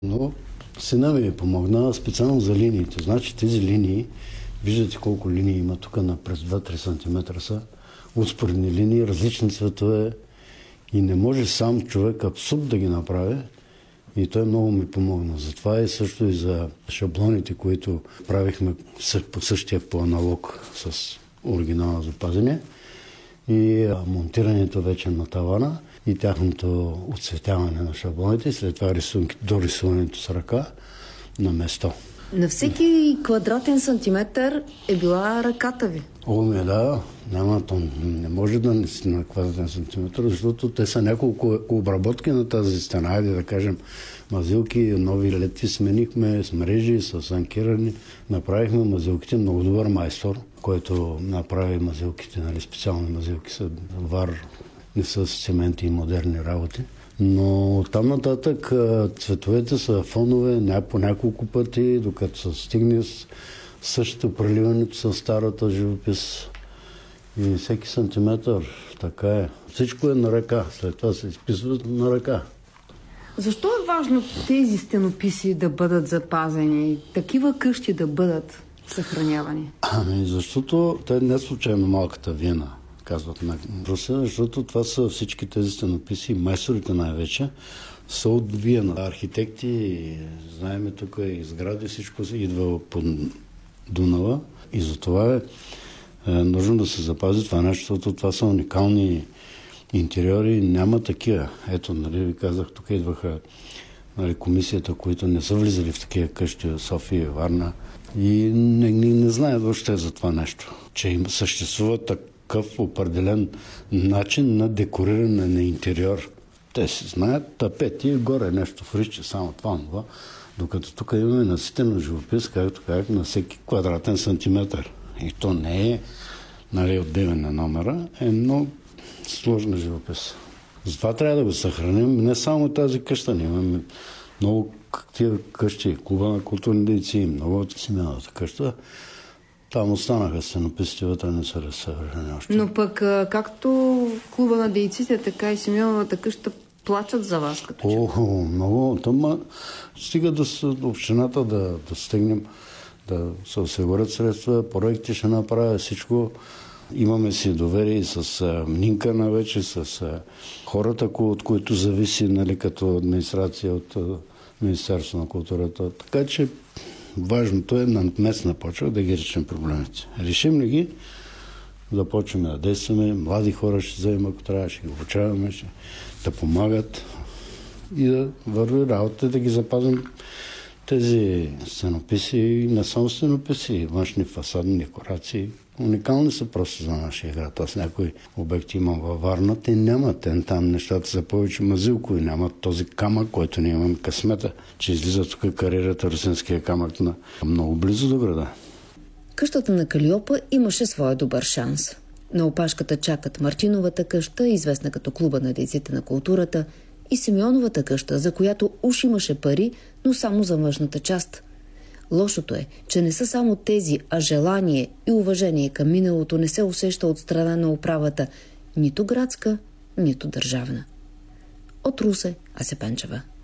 Но сина ми помогна специално за линиите. Значи тези линии, виждате колко линии има тук на през 2-3 см са успоредни линии, различни цветове и не може сам човек абсурд да ги направи. И той много ми помогна. Затова и също и за шаблоните, които правихме по същия по аналог с оригинално запазение и монтирането вече на тавана и тяхното оцветяване на шаблоните и след това до рисуването с ръка на место. На всеки квадратен сантиметър е била ръката ви. Да, не може да не си на квадратен сантиметър, защото те са няколко обработки на тази стена. Хайде да кажем, мазилки, нови летви сменихме с мрежи, с анкирани. Направихме мазилките, много добър майстор, който направи мазилките, специални мазилки са вар, не са с цементи и модерни работи. Но там нататък цветовете са фонове по няколко пъти, докато се стигне с същото преливането с старата живопис. И всеки сантиметър, така е. Всичко е на ръка, след това се изписва на ръка. Защо е важно тези стенописи да бъдат запазени, такива къщи да бъдат съхранявани? Защото те не случайно малката Виена, казват на Руса, защото това са всички тези стенописи, майсторите най-вече, са от Виена. Архитекти, знаеме тук и сгради, всичко идва под Дунава и затова е нужно да се запази това нещо, защото това са уникални интериори, няма такива. Ето, ви казах, тук идваха комисията, които не са влизали в такива къщи в София и Варна и не знаят въобще за това нещо, че им съществува такъв определен начин на декориране на интериор. Те си знаят тапети и горе нещо фриче, само това. Докато тук имаме наситено живопис, както казах, на всеки квадратен сантиметър. И то не е отделен на номера, е много сложна живопис. Затова трябва да го съхраним. Не само тази къща, ние имаме много такива къщи, клуба на културни дейци, много от семейната къща. Там останаха стенописите, вътре не са разсъвършени още. Но пък както клуба на дейците, така и семейната къща плачат за вас като че. Много. Стига до общината да стигнем, да се осигурят средства, проекти ще направя всичко. Имаме си доверие с Нинка навече, с хората, от които зависи, като администрация от Министерство на културата. Така че важното е на местна почва да ги решим проблемите. Решим ли ги, започваме да действаме, млади хора ще вземем, ако трябва, ще ги обучаваме, да помагат и да върви работа, да ги запазим тези сценописи и не само сценописи, външни фасадни декорации. Уникални са просто за нашия град. Аз някои обекти имам във Варна, те нямат. Там нещата са повече мазилкови, нямат този камък, който ние имаме късмета, че излиза тук кариерата, Русинския камък на много близо до града. Къщата на Калиопа имаше своя добър шанс. На опашката чакат Мартиновата къща, известна като клуба на дейците на културата, и Симеоновата къща, за която уж имаше пари, но само за външната част. Лошото е, че не са само тези, а желание и уважение към миналото не се усеща от страна на управата, нито градска, нито държавна. От Русе, Ася Пенчева.